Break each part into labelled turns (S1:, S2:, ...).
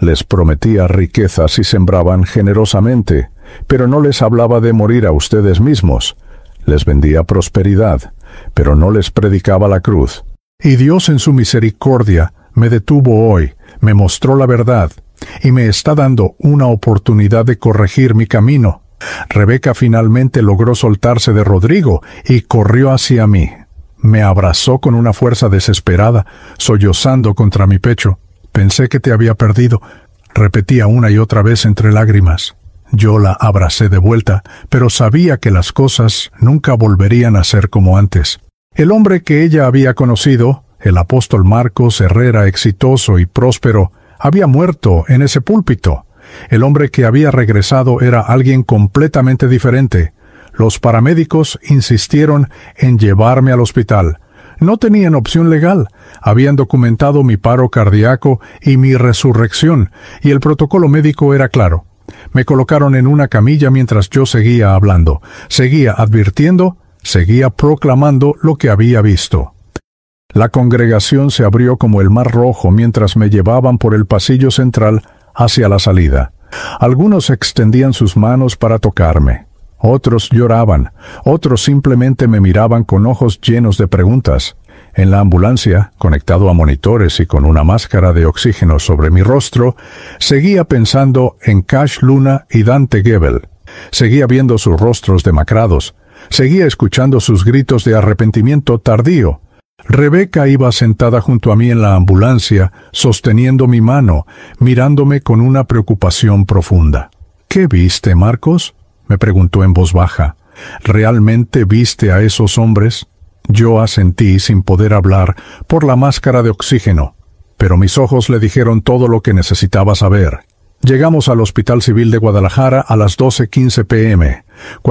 S1: Les prometía riquezas y sembraban generosamente, pero no les hablaba de morir a ustedes mismos. Les vendía prosperidad, pero no les predicaba la cruz. Y Dios en su misericordia me detuvo hoy, me mostró la verdad, y me está dando una oportunidad de corregir mi camino. Rebeca finalmente logró soltarse de Rodrigo y corrió hacia mí. Me abrazó con una fuerza desesperada, sollozando contra mi pecho. Pensé que te había perdido, repetía una y otra vez entre lágrimas. Yo la abracé de vuelta, pero sabía que las cosas nunca volverían a ser como antes. El hombre que ella había conocido, el apóstol Marcos Herrera, exitoso y próspero, había muerto en ese púlpito. El hombre que había regresado era alguien completamente diferente. Los paramédicos insistieron en llevarme al hospital. No tenían opción legal. Habían documentado mi paro cardíaco y mi resurrección, y el protocolo médico era claro. Me colocaron en una camilla mientras yo seguía hablando, seguía advirtiendo, seguía proclamando lo que había visto. La congregación se abrió como el mar rojo mientras me llevaban por el pasillo central hacia la salida. Algunos extendían sus manos para tocarme. Otros lloraban, otros simplemente me miraban con ojos llenos de preguntas. En la ambulancia, conectado a monitores y con una máscara de oxígeno sobre mi rostro, seguía pensando en Cash Luna y Dante Gebel. Seguía viendo sus rostros demacrados. Seguía escuchando sus gritos de arrepentimiento tardío. Rebeca iba sentada junto a mí en la ambulancia, sosteniendo mi mano, mirándome con una preocupación profunda. ¿Qué viste, Marcos?, me preguntó en voz baja. ¿Realmente viste a esos hombres? Yo asentí sin poder hablar por la máscara de oxígeno, pero mis ojos le dijeron todo lo que necesitaba saber. Llegamos al Hospital Civil de Guadalajara a las 12:15 p.m.,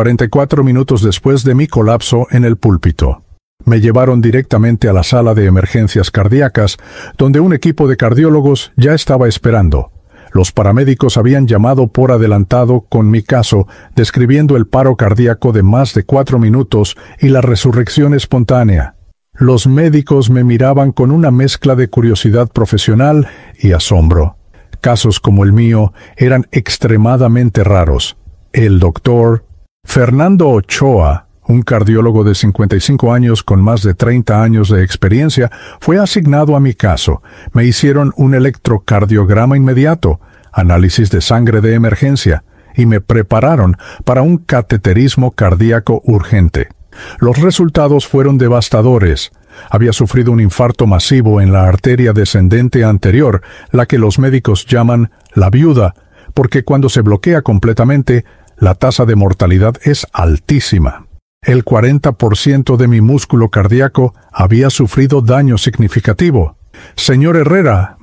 S1: 44 minutos después de mi colapso en el púlpito. Me llevaron directamente a la sala de emergencias cardíacas, donde un equipo de cardiólogos ya estaba esperando. Los paramédicos habían llamado por adelantado con mi caso, describiendo el paro cardíaco de más de 4 minutos y la resurrección espontánea. Los médicos me miraban con una mezcla de curiosidad profesional y asombro. Casos como el mío eran extremadamente raros. El doctor Fernando Ochoa, un cardiólogo de 55 años con más de 30 años de experiencia, fue asignado a mi caso. Me hicieron un electrocardiograma inmediato, análisis de sangre de emergencia, y me prepararon para un cateterismo cardíaco urgente. Los resultados fueron devastadores. Había sufrido un infarto masivo en la arteria descendente anterior, la que los médicos llaman la viuda, porque cuando se bloquea completamente, la tasa de mortalidad es altísima. El 40% de mi músculo cardíaco había sufrido daño significativo. «Señor Herrera,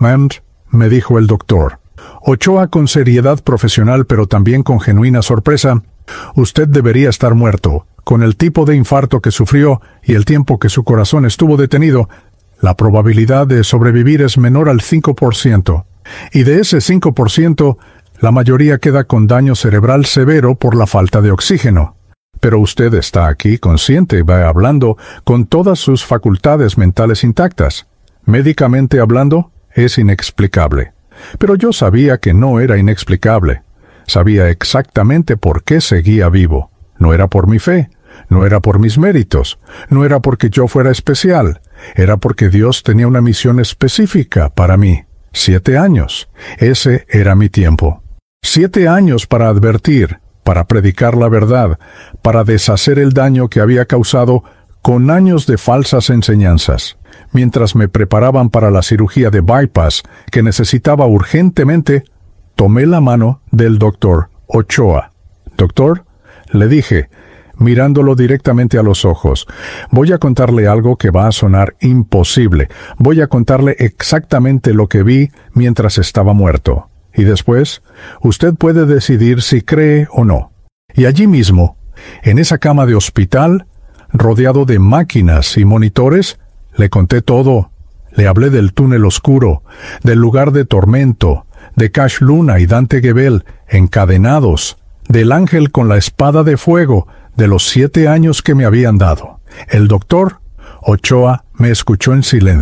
S1: me dijo el doctor. Ochoa con seriedad profesional pero también con genuina sorpresa. Usted debería estar muerto. Con el tipo de infarto que sufrió y el tiempo que su corazón estuvo detenido, la probabilidad de sobrevivir es menor al 5%. Y de ese 5%, la mayoría queda con daño cerebral severo por la falta de oxígeno. Pero usted está aquí consciente y va hablando con todas sus facultades mentales intactas. Médicamente hablando, es inexplicable. Pero yo sabía que no era inexplicable. Sabía exactamente por qué seguía vivo. No era por mi fe, no era por mis méritos, no era porque yo fuera especial. Era porque Dios tenía una misión específica para mí. 7 años. Ese era mi tiempo. 7 años para advertir, para predicar la verdad, para deshacer el daño que había causado con años de falsas enseñanzas. Mientras me preparaban para la cirugía de bypass que necesitaba urgentemente, tomé la mano del doctor Ochoa. «Doctor», le dije, mirándolo directamente a los ojos, «voy a contarle algo que va a sonar imposible. Voy a contarle exactamente lo que vi mientras estaba muerto. Y después, usted puede decidir si cree o no». Y allí mismo, en esa cama de hospital, rodeado de máquinas y monitores, le conté todo. Le hablé del túnel oscuro, del lugar de tormento, de Cash Luna y Dante Gebel encadenados, del ángel con la espada de fuego, de los 7 años que me habían dado. El doctor Ochoa me escuchó en silencio.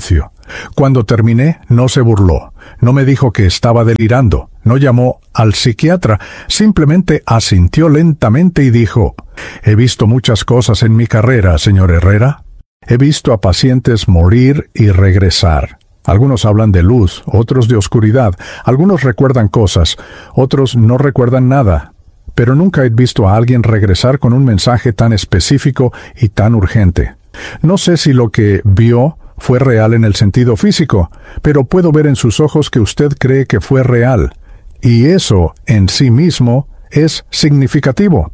S1: Cuando terminé, no se burló, no me dijo que estaba delirando, no llamó al psiquiatra, simplemente asintió lentamente y dijo: «He visto muchas cosas en mi carrera, señor Herrera. He visto a pacientes morir y regresar. Algunos hablan de luz, otros de oscuridad, algunos recuerdan cosas, otros no recuerdan nada. Pero nunca he visto a alguien regresar con un mensaje tan específico y tan urgente. No sé si lo que vio fue real en el sentido físico, pero puedo ver en sus ojos que usted cree que fue real, y eso en sí mismo es significativo».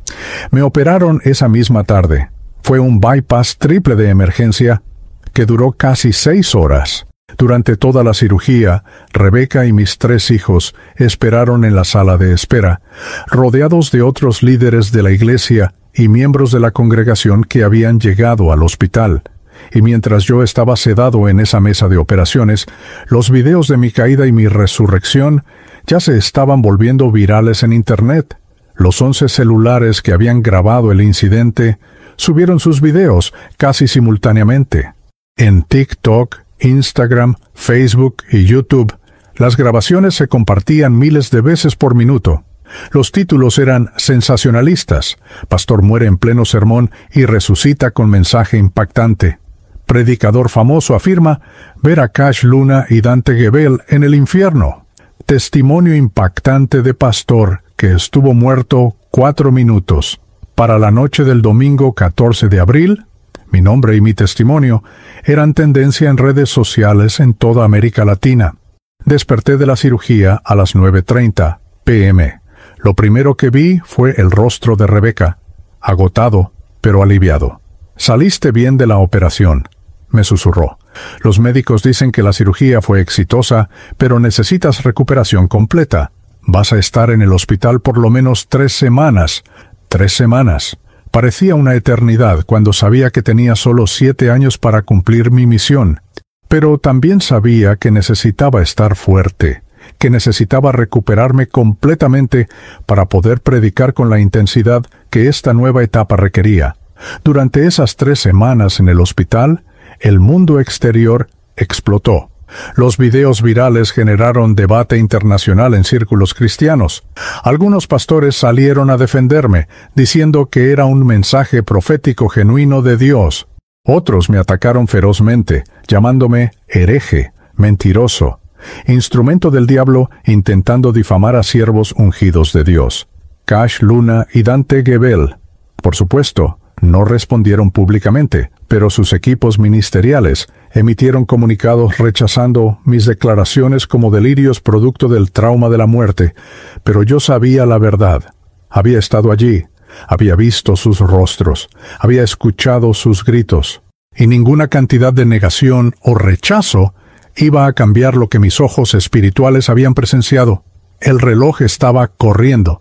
S1: Me operaron esa misma tarde. Fue un bypass triple de emergencia que duró casi 6 horas. Durante toda la cirugía, Rebeca y mis 3 hijos esperaron en la sala de espera, rodeados de otros líderes de la iglesia y miembros de la congregación que habían llegado al hospital. Y mientras yo estaba sedado en esa mesa de operaciones, los videos de mi caída y mi resurrección ya se estaban volviendo virales en Internet. Los 11 celulares que habían grabado el incidente subieron sus videos casi simultáneamente. En TikTok, Instagram, Facebook y YouTube, las grabaciones se compartían miles de veces por minuto. Los títulos eran sensacionalistas: pastor muere en pleno sermón y resucita con mensaje impactante. Predicador famoso afirma ver a Cash Luna y Dante Gebel en el infierno. Testimonio impactante de pastor que estuvo muerto 4 minutos. Para la noche del domingo 14 de abril, mi nombre y mi testimonio eran tendencia en redes sociales en toda América Latina. Desperté de la cirugía a las 9:30 p.m. Lo primero que vi fue el rostro de Rebeca, agotado, pero aliviado. «Saliste bien de la operación», me susurró. «Los médicos dicen que la cirugía fue exitosa, pero necesitas recuperación completa. Vas a estar en el hospital por lo menos 3 semanas. 3 semanas. Parecía una eternidad cuando sabía que tenía solo 7 años para cumplir mi misión. Pero también sabía que necesitaba estar fuerte, que necesitaba recuperarme completamente para poder predicar con la intensidad que esta nueva etapa requería. Durante esas 3 semanas en el hospital, el mundo exterior explotó. Los videos virales generaron debate internacional en círculos cristianos. Algunos pastores salieron a defenderme, diciendo que era un mensaje profético genuino de Dios. Otros me atacaron ferozmente, llamándome hereje, mentiroso, instrumento del diablo intentando difamar a siervos ungidos de Dios. Cash Luna y Dante Gebel, por supuesto, no respondieron públicamente, pero sus equipos ministeriales emitieron comunicados rechazando mis declaraciones como delirios producto del trauma de la muerte. Pero yo sabía la verdad. Había estado allí, había visto sus rostros, había escuchado sus gritos, y ninguna cantidad de negación o rechazo iba a cambiar lo que mis ojos espirituales habían presenciado. El reloj estaba corriendo.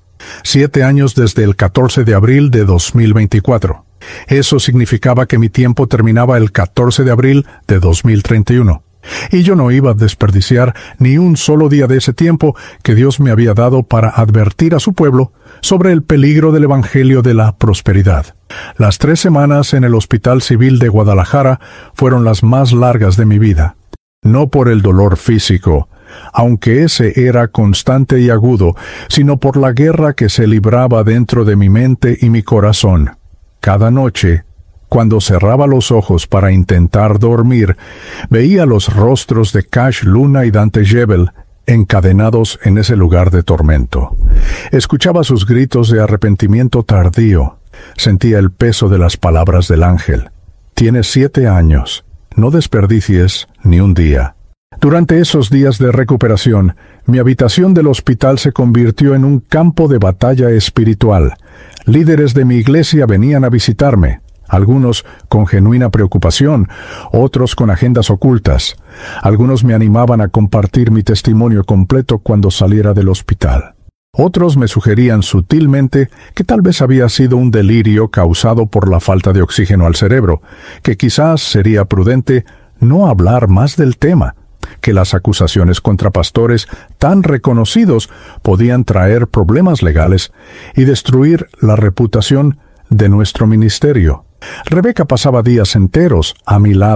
S1: 7 años desde el 14 de abril de 2024. Eso significaba que mi tiempo terminaba el 14 de abril de 2031. Y yo no iba a desperdiciar ni un solo día de ese tiempo que Dios me había dado para advertir a su pueblo sobre el peligro del Evangelio de la prosperidad. Las 3 semanas en el Hospital Civil de Guadalajara fueron las más largas de mi vida. No por el dolor físico, aunque ese era constante y agudo, sino por la guerra que se libraba dentro de mi mente y mi corazón. Cada noche, cuando cerraba los ojos para intentar dormir, veía los rostros de Cash Luna y Dante Gebel encadenados en ese lugar de tormento. Escuchaba sus gritos de arrepentimiento tardío. Sentía el peso de las palabras del ángel. «Tienes 7 años. No desperdicies ni un día». Durante esos días de recuperación, mi habitación del hospital se convirtió en un campo de batalla espiritual. Líderes de mi iglesia venían a visitarme, algunos con genuina preocupación, otros con agendas ocultas. Algunos me animaban a compartir mi testimonio completo cuando saliera del hospital. Otros me sugerían sutilmente que tal vez había sido un delirio causado por la falta de oxígeno al cerebro, que quizás sería prudente no hablar más del tema, que las acusaciones contra pastores tan reconocidos podían traer problemas legales y destruir la reputación de nuestro ministerio. Rebeca pasaba días enteros a mi lado,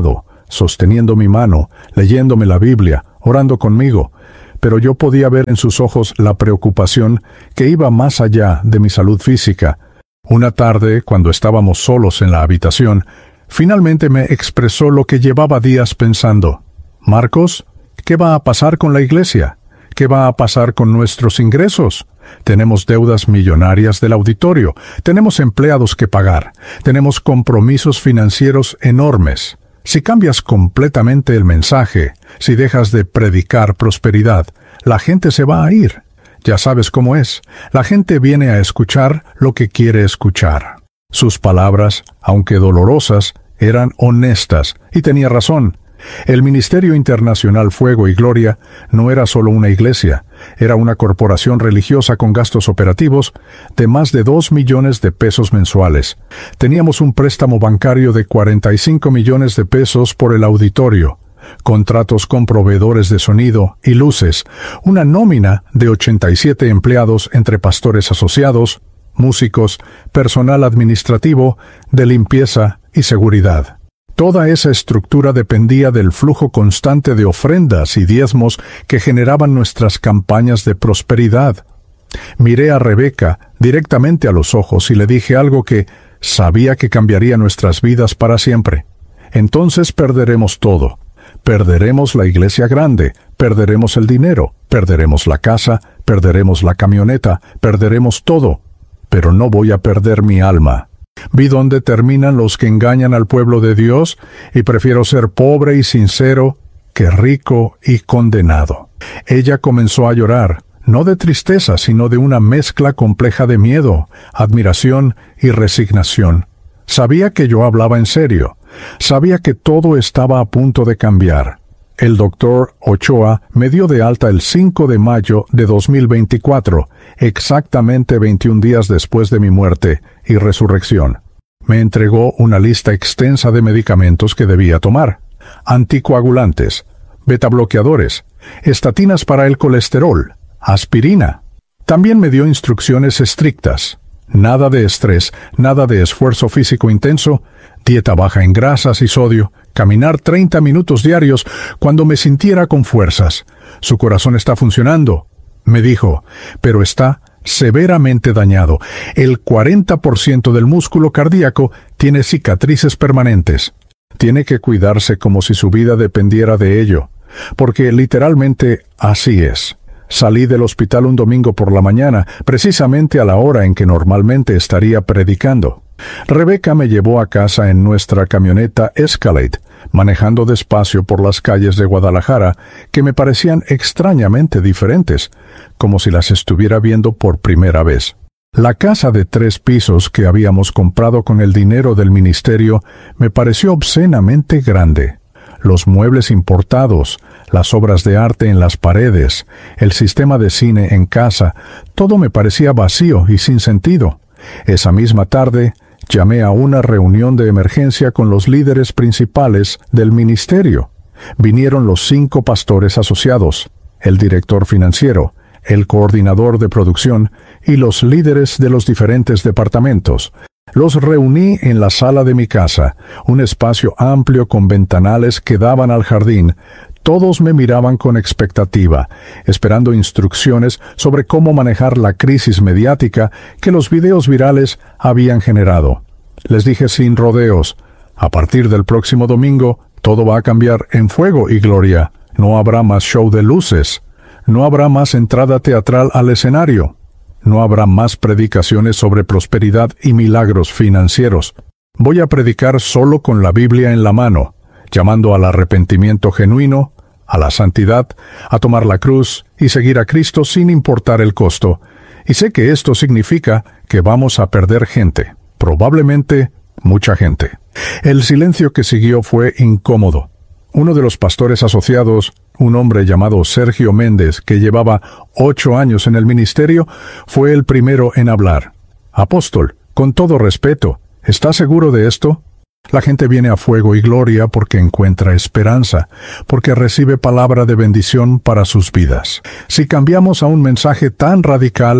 S1: sosteniendo mi mano, leyéndome la Biblia, orando conmigo, pero yo podía ver en sus ojos la preocupación que iba más allá de mi salud física. Una tarde, cuando estábamos solos en la habitación, finalmente me expresó lo que llevaba días pensando. «Marcos, ¿qué va a pasar con la iglesia? ¿Qué va a pasar con nuestros ingresos? Tenemos deudas millonarias del auditorio, tenemos empleados que pagar, tenemos compromisos financieros enormes. Si cambias completamente el mensaje, si dejas de predicar prosperidad, la gente se va a ir. Ya sabes cómo es. La gente viene a escuchar lo que quiere escuchar». Sus palabras, aunque dolorosas, eran honestas, y tenía razón. El Ministerio Internacional Fuego y Gloria no era solo una iglesia, era una corporación religiosa con gastos operativos de más de 2 millones de pesos mensuales. Teníamos un préstamo bancario de 45 millones de pesos por el auditorio, contratos con proveedores de sonido y luces, una nómina de 87 empleados entre pastores asociados, músicos, personal administrativo, de limpieza y seguridad. Toda esa estructura dependía del flujo constante de ofrendas y diezmos que generaban nuestras campañas de prosperidad. Miré a Rebeca directamente a los ojos y le dije algo que sabía que cambiaría nuestras vidas para siempre. Entonces perderemos todo. Perderemos la iglesia grande, perderemos el dinero, perderemos la casa, perderemos la camioneta, perderemos todo. Pero no voy a perder mi alma. Vi dónde terminan los que engañan al pueblo de Dios, y prefiero ser pobre y sincero que rico y condenado. Ella comenzó a llorar, no de tristeza, sino de una mezcla compleja de miedo, admiración y resignación. Sabía que yo hablaba en serio. Sabía que todo estaba a punto de cambiar. El doctor Ochoa me dio de alta el 5 de mayo de 2024, exactamente 21 días después de mi muerte y resurrección. Me entregó una lista extensa de medicamentos que debía tomar: anticoagulantes, betabloqueadores, estatinas para el colesterol, aspirina. También me dio instrucciones estrictas: nada de estrés, nada de esfuerzo físico intenso, dieta baja en grasas y sodio, caminar 30 minutos diarios cuando me sintiera con fuerzas. Su corazón está funcionando, me dijo, pero está severamente dañado. El 40% del músculo cardíaco tiene cicatrices permanentes. Tiene que cuidarse como si su vida dependiera de ello, porque literalmente así es. Salí del hospital un domingo por la mañana, precisamente a la hora en que normalmente estaría predicando. Rebeca me llevó a casa en nuestra camioneta Escalade, manejando despacio por las calles de Guadalajara, que me parecían extrañamente diferentes, como si las estuviera viendo por primera vez. La casa de 3 pisos que habíamos comprado con el dinero del ministerio me pareció obscenamente grande. Los muebles importados, las obras de arte en las paredes, el sistema de cine en casa, todo me parecía vacío y sin sentido. Esa misma tarde, llamé a una reunión de emergencia con los líderes principales del ministerio. Vinieron los 5 pastores asociados, el director financiero, el coordinador de producción y los líderes de los diferentes departamentos. Los reuní en la sala de mi casa, un espacio amplio con ventanales que daban al jardín. Todos me miraban con expectativa, esperando instrucciones sobre cómo manejar la crisis mediática que los videos virales habían generado. Les dije sin rodeos: a partir del próximo domingo, todo va a cambiar en Fuego y Gloria. No habrá más show de luces. No habrá más entrada teatral al escenario. No habrá más predicaciones sobre prosperidad y milagros financieros. Voy a predicar solo con la Biblia en la mano, llamando al arrepentimiento genuino, a la santidad, a tomar la cruz y seguir a Cristo sin importar el costo. Y sé que esto significa que vamos a perder gente, probablemente mucha gente. El silencio que siguió fue incómodo. Uno de los pastores asociados, un hombre llamado Sergio Méndez, que llevaba 8 años en el ministerio, fue el primero en hablar. «Apóstol, con todo respeto, ¿está seguro de esto? La gente viene a Fuego y Gloria porque encuentra esperanza, porque recibe palabra de bendición para sus vidas. Si cambiamos a un mensaje tan radical,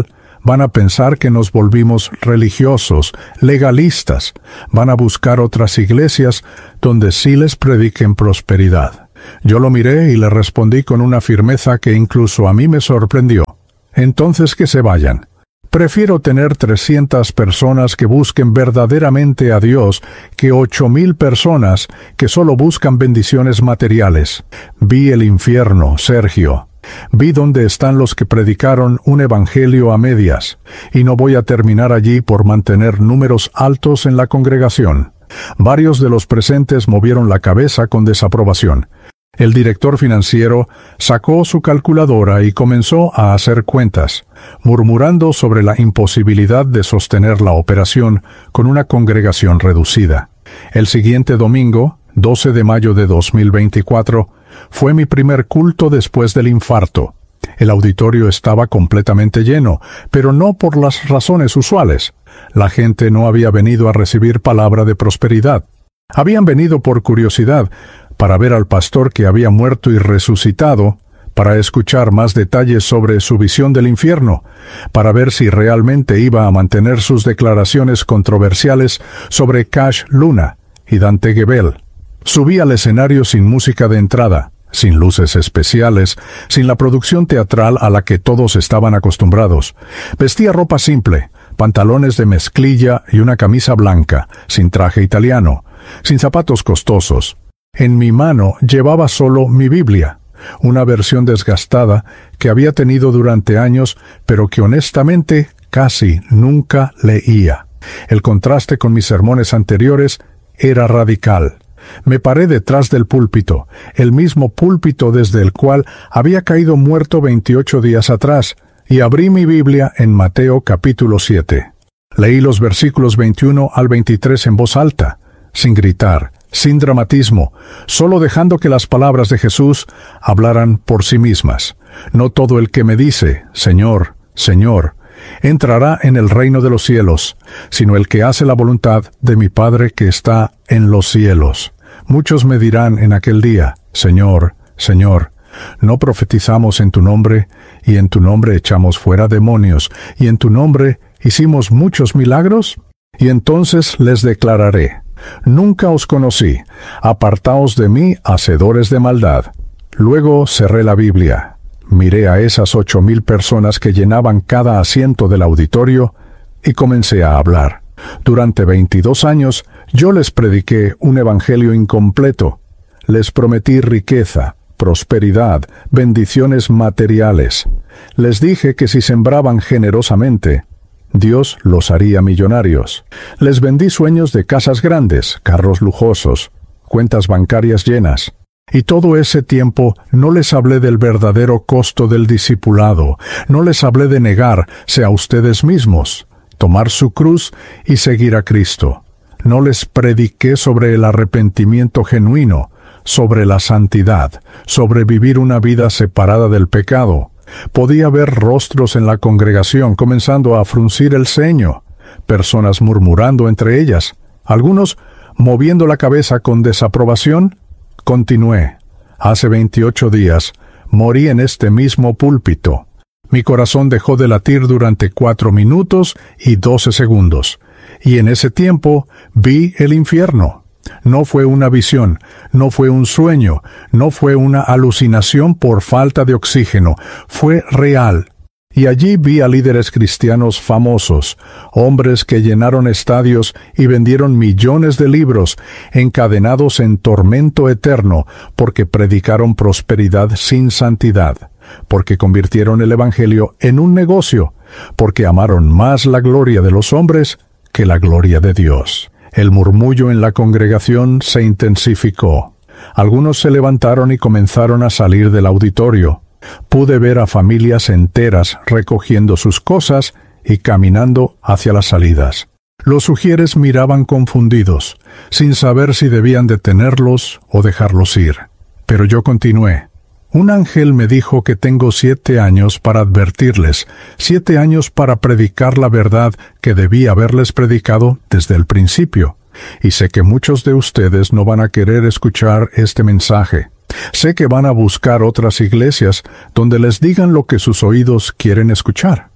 S1: Van a pensar que nos volvimos religiosos, legalistas. Van a buscar otras iglesias donde sí les prediquen prosperidad. Yo lo miré y le respondí con una firmeza que incluso a mí me sorprendió. Entonces que se vayan. Prefiero tener 300 personas que busquen verdaderamente a Dios que 8,000 personas que solo buscan bendiciones materiales. Vi el infierno, Sergio. Vi dónde están los que predicaron un evangelio a medias, y no voy a terminar allí por mantener números altos en la congregación. Varios de los presentes movieron la cabeza con desaprobación. El director financiero sacó su calculadora y comenzó a hacer cuentas, murmurando sobre la imposibilidad de sostener la operación con una congregación reducida. El siguiente domingo, 12 de mayo de 2024, fue mi primer culto después del infarto. El auditorio estaba completamente lleno, pero no por las razones usuales. La gente no había venido a recibir palabra de prosperidad. Habían venido por curiosidad, para ver al pastor que había muerto y resucitado, para escuchar más detalles sobre su visión del infierno, para ver si realmente iba a mantener sus declaraciones controversiales sobre Cash Luna y Dante Gebel. Subí al escenario sin música de entrada, sin luces especiales, sin la producción teatral a la que todos estaban acostumbrados. Vestía ropa simple, pantalones de mezclilla y una camisa blanca, sin traje italiano, sin zapatos costosos. En mi mano llevaba solo mi Biblia, una versión desgastada que había tenido durante años, pero que honestamente casi nunca leía. El contraste con mis sermones anteriores era radical. Me paré detrás del púlpito, el mismo púlpito desde el cual había caído muerto 28 días atrás, y abrí mi Biblia en Mateo capítulo 7. Leí los versículos 21 al 23 en voz alta, sin gritar, sin dramatismo, solo dejando que las palabras de Jesús hablaran por sí mismas. No todo el que me dice, Señor, Señor, entrará en el reino de los cielos, sino el que hace la voluntad de mi Padre que está en los cielos. Muchos me dirán en aquel día, Señor, Señor, ¿no profetizamos en tu nombre, y en tu nombre echamos fuera demonios, y en tu nombre hicimos muchos milagros? Y entonces les declararé, nunca os conocí, apartaos de mí, hacedores de maldad. Luego cerré la Biblia, miré a esas 8,000 personas que llenaban cada asiento del auditorio, y comencé a hablar. Durante 22 años, yo les prediqué un evangelio incompleto. Les prometí riqueza, prosperidad, bendiciones materiales. Les dije que si sembraban generosamente, Dios los haría millonarios. Les vendí sueños de casas grandes, carros lujosos, cuentas bancarias llenas. Y todo ese tiempo no les hablé del verdadero costo del discipulado, no les hablé de negarse a ustedes mismos, tomar su cruz y seguir a Cristo. No les prediqué sobre el arrepentimiento genuino, sobre la santidad, sobre vivir una vida separada del pecado. Podía ver rostros en la congregación comenzando a fruncir el ceño, personas murmurando entre ellas, algunos moviendo la cabeza con desaprobación. Continué. Hace 28 días morí en este mismo púlpito. Mi corazón dejó de latir durante 4 minutos y 12 segundos, y en ese tiempo vi el infierno. No fue una visión, no fue un sueño, no fue una alucinación por falta de oxígeno, fue real. Y allí vi a líderes cristianos famosos, hombres que llenaron estadios y vendieron millones de libros, encadenados en tormento eterno, porque predicaron prosperidad sin santidad, porque convirtieron el Evangelio en un negocio, porque amaron más la gloria de los hombres que la gloria de Dios. El murmullo en la congregación se intensificó. Algunos se levantaron y comenzaron a salir del auditorio. Pude ver a familias enteras recogiendo sus cosas y caminando hacia las salidas. Los sugieres miraban confundidos, sin saber si debían detenerlos o dejarlos ir. Pero yo continué. Un ángel me dijo que tengo 7 años para advertirles, 7 años para predicar la verdad que debí haberles predicado desde el principio. Y sé que muchos de ustedes no van a querer escuchar este mensaje. Sé que van a buscar otras iglesias donde les digan lo que sus oídos quieren escuchar.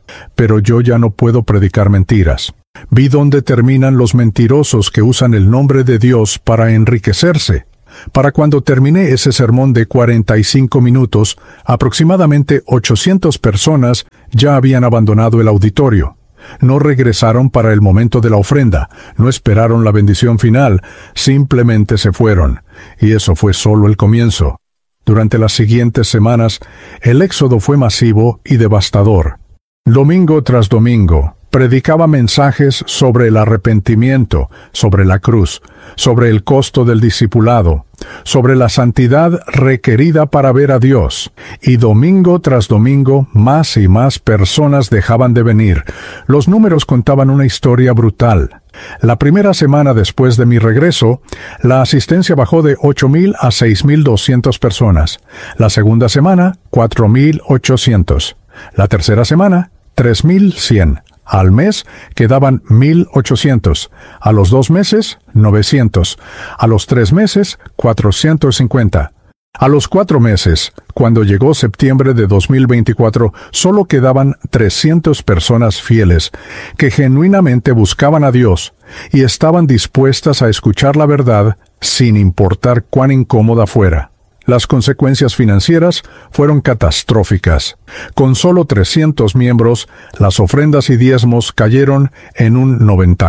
S1: Pero yo ya no puedo predicar mentiras. Vi dónde terminan los mentirosos que usan el nombre de Dios para enriquecerse. Para cuando terminé ese sermón de 45 minutos, aproximadamente 800 personas ya habían abandonado el auditorio. No regresaron para el momento de la ofrenda, no esperaron la bendición final, simplemente se fueron. Y eso fue solo el comienzo. Durante las siguientes semanas, el éxodo fue masivo y devastador. Domingo tras domingo, predicaba mensajes sobre el arrepentimiento, sobre la cruz, sobre el costo del discipulado, sobre la santidad requerida para ver a Dios. Y domingo tras domingo, más y más personas dejaban de venir. Los números contaban una historia brutal. La primera semana después de mi regreso, la asistencia bajó de 8,000 a 6,200 personas. La segunda semana, 4,800. La tercera semana, 3,100. Al mes quedaban 1,800. A los 2 meses, 900. A los 3 meses, 450. A los 4 meses, cuando llegó septiembre de 2024, solo quedaban 300 personas fieles, que genuinamente buscaban a Dios y estaban dispuestas a escuchar la verdad sin importar cuán incómoda fuera. Las consecuencias financieras fueron catastróficas. Con solo 300 miembros, las ofrendas y diezmos cayeron en un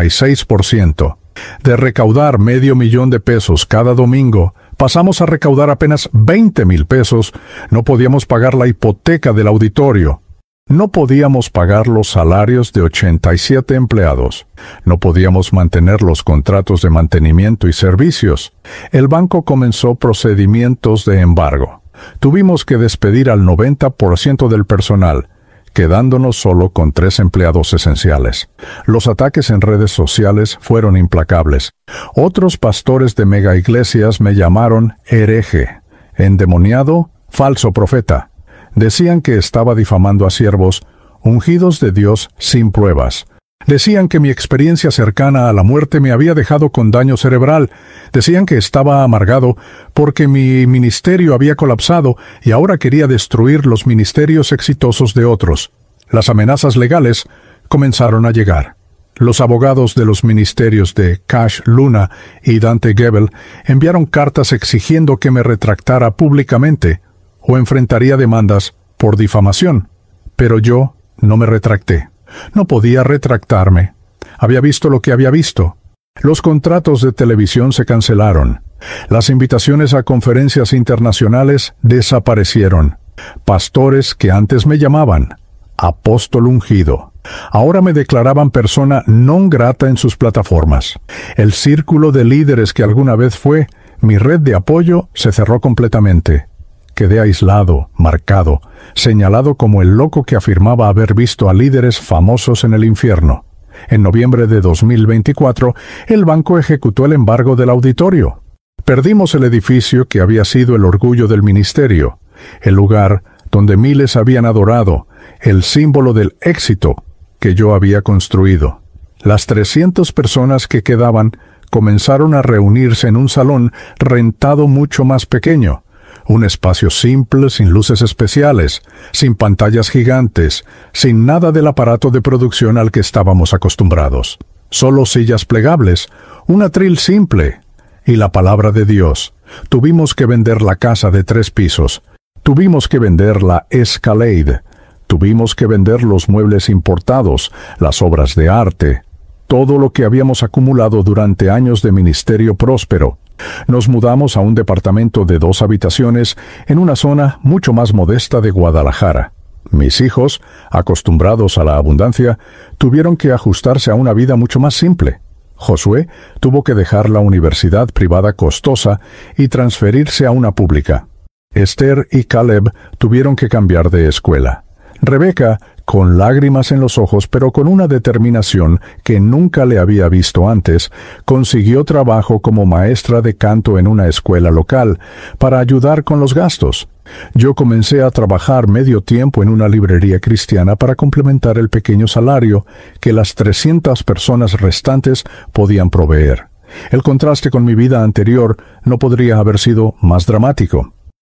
S1: 96%. De recaudar $500,000 cada domingo, pasamos a recaudar apenas 20,000 pesos. No podíamos pagar la hipoteca del auditorio. No podíamos pagar los salarios de 87 empleados. No podíamos mantener los contratos de mantenimiento y servicios. El banco comenzó procedimientos de embargo. Tuvimos que despedir al 90% del personal, quedándonos solo con 3 empleados esenciales. Los ataques en redes sociales fueron implacables. Otros pastores de mega iglesias me llamaron hereje, endemoniado, falso profeta. Decían que estaba difamando a siervos ungidos de Dios sin pruebas. Decían que mi experiencia cercana a la muerte me había dejado con daño cerebral. Decían que estaba amargado porque mi ministerio había colapsado y ahora quería destruir los ministerios exitosos de otros. Las amenazas legales comenzaron a llegar. Los abogados de los ministerios de Cash Luna y Dante Gebel enviaron cartas exigiendo que me retractara públicamente o enfrentaría demandas por difamación. Pero yo no me retracté. No podía retractarme. Había visto lo que había visto. Los contratos de televisión se cancelaron. Las invitaciones a conferencias internacionales desaparecieron. Pastores que antes me llamaban apóstol ungido, ahora me declaraban persona non grata en sus plataformas. El círculo de líderes que alguna vez fue mi red de apoyo se cerró completamente. Quedé aislado, marcado, señalado como el loco que afirmaba haber visto a líderes famosos en el infierno. En noviembre de 2024, el banco ejecutó el embargo del auditorio. Perdimos el edificio que había sido el orgullo del ministerio, el lugar donde miles habían adorado, el símbolo del éxito que yo había construido. Las 300 personas que quedaban comenzaron a reunirse en un salón rentado mucho más pequeño, un espacio simple, sin luces especiales, sin pantallas gigantes, sin nada del aparato de producción al que estábamos acostumbrados. Solo sillas plegables, un atril simple y la palabra de Dios. Tuvimos que vender la casa de 3 pisos. Tuvimos que vender la Escalade. Tuvimos que vender los muebles importados, las obras de arte, todo lo que habíamos acumulado durante años de ministerio próspero. Nos mudamos a un departamento de 2 habitaciones en una zona mucho más modesta de Guadalajara. Mis hijos, acostumbrados a la abundancia, tuvieron que ajustarse a una vida mucho más simple. Josué tuvo que dejar la universidad privada costosa y transferirse a una pública. Esther y Caleb tuvieron que cambiar de escuela. Rebeca, con lágrimas en los ojos pero con una determinación que nunca le había visto antes, consiguió trabajo como maestra de canto en una escuela local para ayudar con los gastos. Yo comencé a trabajar medio tiempo en una librería cristiana para complementar el pequeño salario que las 300 personas restantes podían proveer. El contraste con mi vida anterior no podría haber sido más dramático.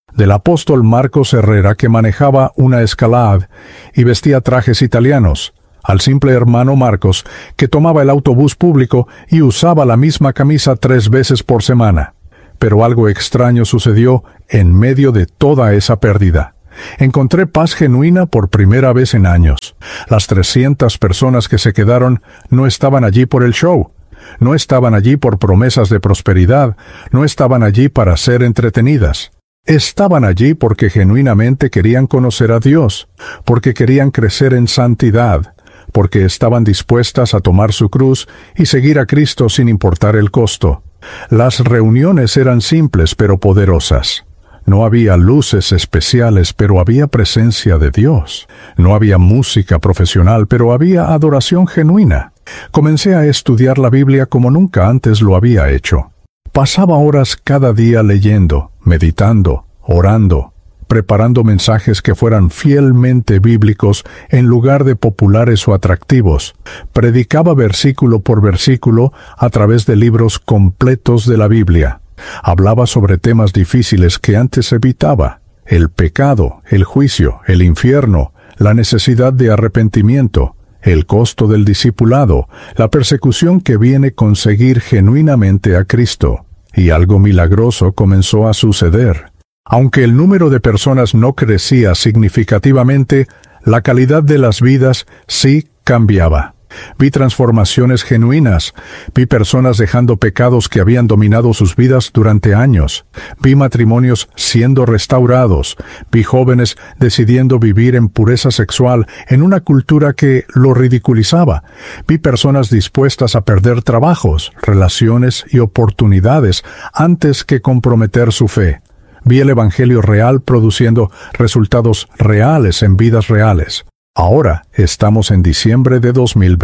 S1: del apóstol Marcos Herrera, que manejaba una Escalade y vestía trajes italianos, al simple hermano Marcos, que tomaba el autobús público y usaba la misma camisa 3 veces por semana. Pero algo extraño sucedió en medio de toda esa pérdida. Encontré paz genuina por primera vez en años. Las 300 personas que se quedaron no estaban allí por el show. No estaban allí por promesas de prosperidad. No estaban allí para ser entretenidas. Estaban allí porque genuinamente querían conocer a Dios, porque querían crecer en santidad, porque estaban dispuestas a tomar su cruz y seguir a Cristo sin importar el costo. Las reuniones eran simples pero poderosas. No había luces especiales, pero había presencia de Dios. No había música profesional, pero había adoración genuina. Comencé a estudiar la Biblia como nunca antes lo había hecho. Pasaba horas cada día leyendo, meditando, orando, preparando mensajes que fueran fielmente bíblicos en lugar de populares o atractivos. Predicaba versículo por versículo a través de libros completos de la Biblia. Hablaba sobre temas difíciles que antes evitaba: el pecado, el juicio, el infierno, la necesidad de arrepentimiento, el costo del discipulado, la persecución que viene con seguir genuinamente a Cristo. Y algo milagroso comenzó a suceder. Aunque el número de personas no crecía significativamente, la calidad de las vidas sí cambiaba. Vi transformaciones genuinas. Vi personas dejando pecados que habían dominado sus vidas durante años. Vi matrimonios siendo restaurados. Vi jóvenes decidiendo vivir en pureza sexual en una cultura que lo ridiculizaba. Vi personas dispuestas a perder trabajos, relaciones y oportunidades antes que comprometer su fe. Vi el Evangelio real produciendo resultados reales en vidas reales. Ahora estamos en diciembre de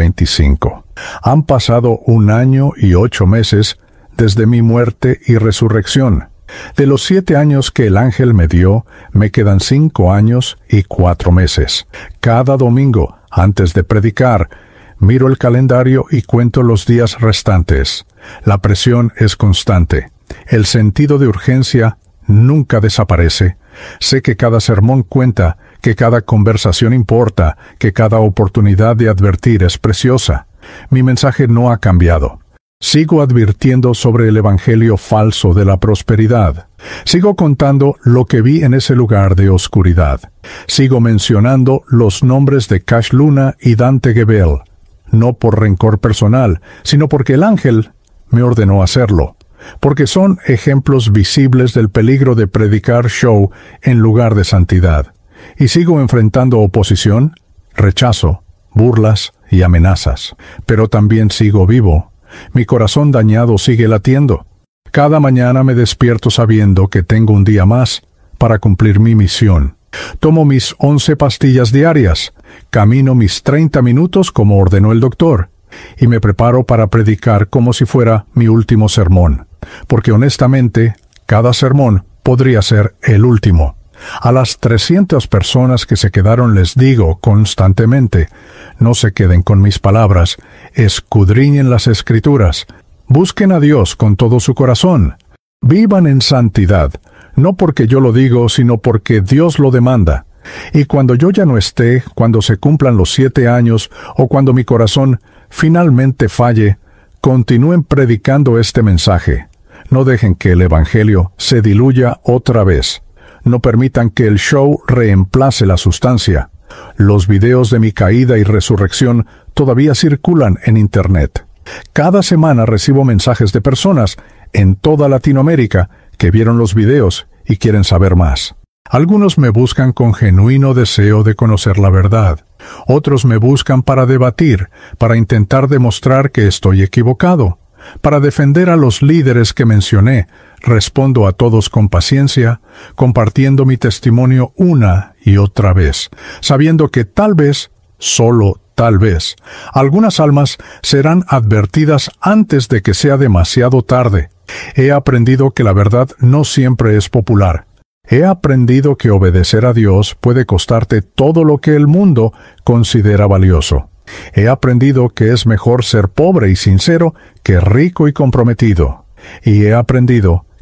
S1: 2025. Han pasado 1 año y 8 meses desde mi muerte y resurrección. De los 7 años que el ángel me dio, me quedan 5 años y 4 meses. Cada domingo, antes de predicar, miro el calendario y cuento los días restantes. La presión es constante. El sentido de urgencia nunca desaparece. Sé que cada sermón cuenta, que cada conversación importa, que cada oportunidad de advertir es preciosa. Mi mensaje no ha cambiado. Sigo advirtiendo sobre el evangelio falso de la prosperidad. Sigo contando lo que vi en ese lugar de oscuridad. Sigo mencionando los nombres de Cash Luna y Dante Gebel, no por rencor personal, sino porque el ángel me ordenó hacerlo. Porque son ejemplos visibles del peligro de predicar show en lugar de santidad. Y sigo enfrentando oposición, rechazo, burlas y amenazas. Pero también sigo vivo. Mi corazón dañado sigue latiendo. Cada mañana me despierto sabiendo que tengo un día más para cumplir mi misión. Tomo mis 11 pastillas diarias, camino mis 30 minutos como ordenó el doctor, y me preparo para predicar como si fuera mi último sermón. Porque honestamente, cada sermón podría ser el último. A las 300 personas que se quedaron les digo constantemente: no se queden con mis palabras, escudriñen las Escrituras, busquen a Dios con todo su corazón, vivan en santidad, no porque yo lo digo, sino porque Dios lo demanda. Y cuando yo ya no esté, cuando se cumplan los 7 años, o cuando mi corazón finalmente falle, continúen predicando este mensaje. No dejen que el Evangelio se diluya otra vez. No permitan que el show reemplace la sustancia. Los videos de mi caída y resurrección todavía circulan en Internet. Cada semana recibo mensajes de personas en toda Latinoamérica que vieron los videos y quieren saber más. Algunos me buscan con genuino deseo de conocer la verdad. Otros me buscan para debatir, para intentar demostrar que estoy equivocado. Para defender a los líderes que mencioné, respondo a todos con paciencia, compartiendo mi testimonio una y otra vez, sabiendo que tal vez, solo tal vez, algunas almas serán advertidas antes de que sea demasiado tarde. He aprendido que la verdad no siempre es popular. He aprendido que obedecer a Dios puede costarte todo lo que el mundo considera valioso. He aprendido que es mejor ser pobre y sincero que rico y comprometido. Y he aprendido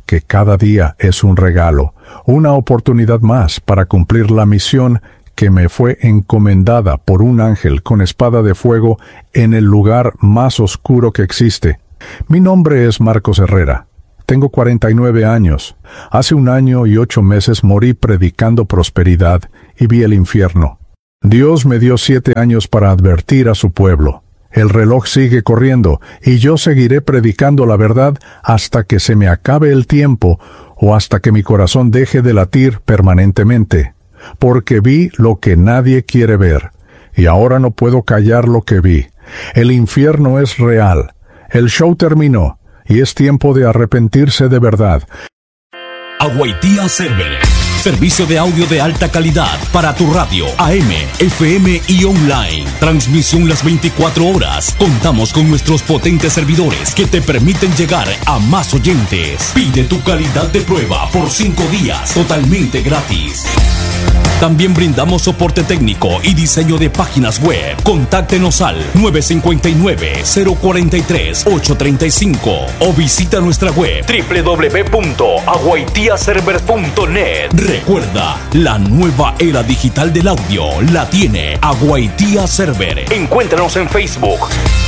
S1: que cada día es un regalo, una oportunidad más para cumplir la misión que me fue encomendada por un ángel con espada de fuego en el lugar más oscuro que existe. Mi nombre es Marcos Herrera. Tengo 49 años. Hace 1 año y 8 meses morí predicando prosperidad y vi el infierno. Dios me dio 7 años para advertir a su pueblo. El reloj sigue corriendo y yo seguiré predicando la verdad hasta que se me acabe el tiempo o hasta que mi corazón deje de latir permanentemente. Porque vi lo que nadie quiere ver, y ahora no puedo callar lo que vi. El infierno es real. El show terminó, y es tiempo de arrepentirse de verdad.
S2: Agüitia Server. Servicio de audio de alta calidad para tu radio, AM, FM y online. Transmisión las 24 horas. Contamos con nuestros potentes servidores que te permiten llegar a más oyentes. Pide tu calidad de prueba por 5 días, totalmente gratis. También brindamos soporte técnico y diseño de páginas web. Contáctenos al 959-043-835 o visita nuestra web www.agüitiaserver.net. Recuerda, la nueva era digital del audio la tiene Agüitia Server. Encuéntranos en Facebook,